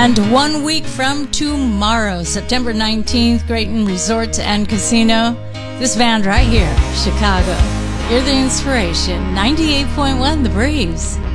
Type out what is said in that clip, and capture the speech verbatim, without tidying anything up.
And one week from tomorrow, September nineteenth, Grayton Resort and Casino. This band right here, Chicago. You're the inspiration. ninety-eight point one The Breeze.